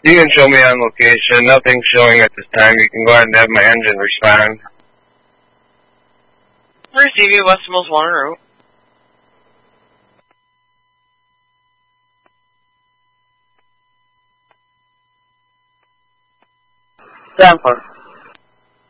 You can show me on location. Nothing's showing at this time. You can go ahead and have my engine respond. Receive you, Westmost 1 en route. Stanford.